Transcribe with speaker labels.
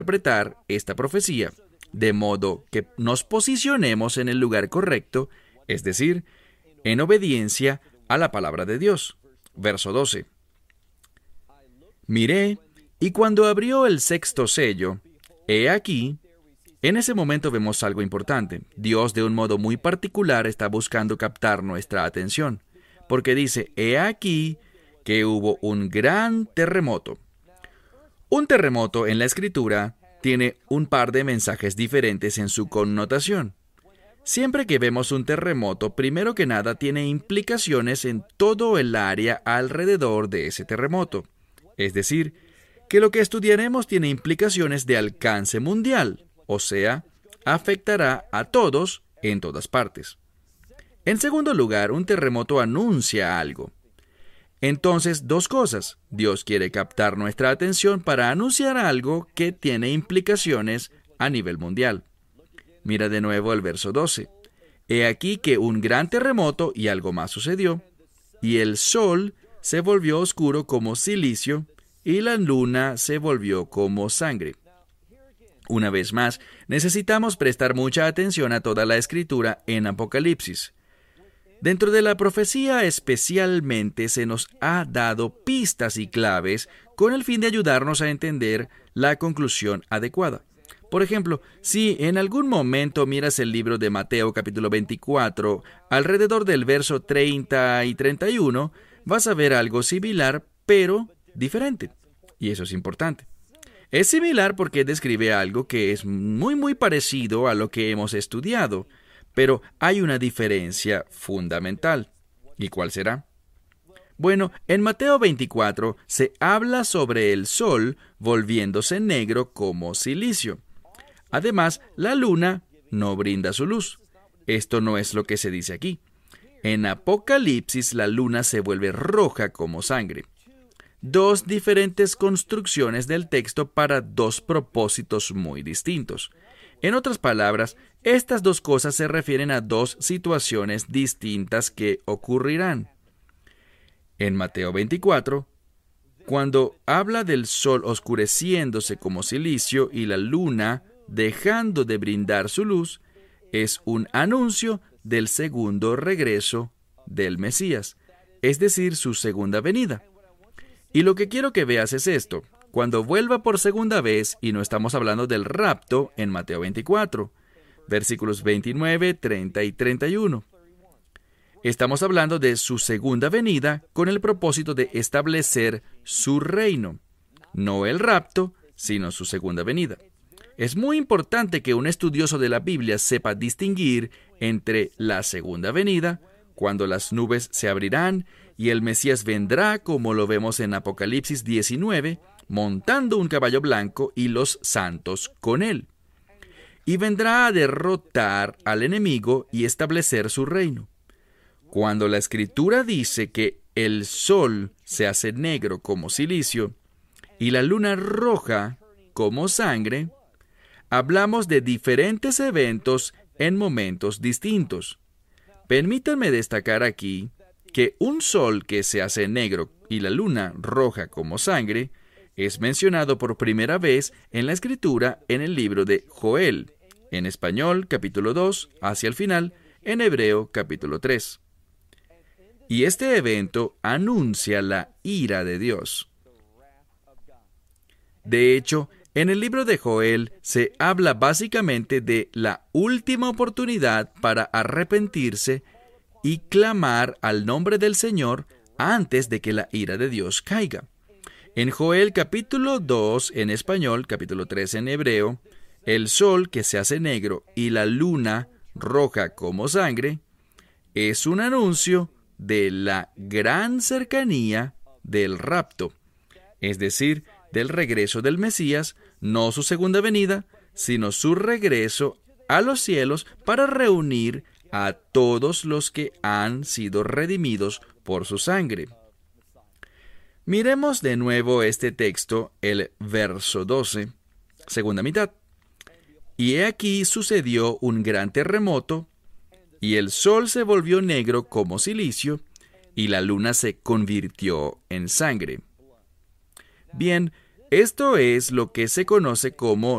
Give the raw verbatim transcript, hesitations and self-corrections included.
Speaker 1: interpretar esta profecía, de modo que nos posicionemos en el lugar correcto, es decir, en obediencia a la palabra de Dios. Verso doce. Miré, y cuando abrió el sexto sello, he aquí, en ese momento vemos algo importante. Dios, de un modo muy particular, está buscando captar nuestra atención, porque dice, he aquí que hubo un gran terremoto. Un terremoto en la Escritura tiene un par de mensajes diferentes en su connotación. Siempre que vemos un terremoto, primero que nada tiene implicaciones en todo el área alrededor de ese terremoto. Es decir, que lo que estudiaremos tiene implicaciones de alcance mundial, o sea, afectará a todos en todas partes. En segundo lugar, un terremoto anuncia algo. Entonces, dos cosas. Dios quiere captar nuestra atención para anunciar algo que tiene implicaciones a nivel mundial. Mira de nuevo el verso doce. He aquí que un gran terremoto y algo más sucedió, y el sol se volvió oscuro como silicio, y la luna se volvió como sangre. Una vez más, necesitamos prestar mucha atención a toda la Escritura en Apocalipsis. Dentro de la profecía especialmente se nos ha dado pistas y claves con el fin de ayudarnos a entender la conclusión adecuada. Por ejemplo, si en algún momento miras el libro de Mateo capítulo veinticuatro, alrededor del verso treinta y treinta y uno, vas a ver algo similar, pero diferente. Y eso es importante. Es similar porque describe algo que es muy muy parecido a lo que hemos estudiado, pero hay una diferencia fundamental. ¿Y cuál será? Bueno, en Mateo veinticuatro se habla sobre el sol volviéndose negro como silicio. Además, la luna no brinda su luz. Esto no es lo que se dice aquí. En Apocalipsis la luna se vuelve roja como sangre. Dos diferentes construcciones del texto para dos propósitos muy distintos. En otras palabras, estas dos cosas se refieren a dos situaciones distintas que ocurrirán. En Mateo veinticuatro, cuando habla del sol oscureciéndose como silicio y la luna dejando de brindar su luz, es un anuncio del segundo regreso del Mesías, es decir, su segunda venida. Y lo que quiero que veas es esto. Cuando vuelva por segunda vez, y no estamos hablando del rapto en Mateo veinticuatro, versículos veintinueve, treinta y treinta y uno. Estamos hablando de su segunda venida con el propósito de establecer su reino. No el rapto, sino su segunda venida. Es muy importante que un estudioso de la Biblia sepa distinguir entre la segunda venida, cuando las nubes se abrirán y el Mesías vendrá, como lo vemos en Apocalipsis diecinueve, montando un caballo blanco y los santos con él. Y vendrá a derrotar al enemigo y establecer su reino. Cuando la Escritura dice que el sol se hace negro como silicio y la luna roja como sangre, hablamos de diferentes eventos en momentos distintos. Permítanme destacar aquí que un sol que se hace negro y la luna roja como sangre es mencionado por primera vez en la Escritura en el libro de Joel, en español capítulo dos, hacia el final, en hebreo capítulo tres. Y este evento anuncia la ira de Dios. De hecho, en el libro de Joel se habla básicamente de la última oportunidad para arrepentirse y clamar al nombre del Señor antes de que la ira de Dios caiga. En Joel capítulo dos en español, capítulo tres en hebreo, el sol que se hace negro y la luna roja como sangre es un anuncio de la gran cercanía del rapto, es decir, del regreso del Mesías, no su segunda venida, sino su regreso a los cielos para reunir a todos los que han sido redimidos por su sangre. Miremos de nuevo este texto, el verso doce, segunda mitad. Y he aquí sucedió un gran terremoto, y el sol se volvió negro como silicio, y la luna se convirtió en sangre. Bien, Esto es lo que se conoce como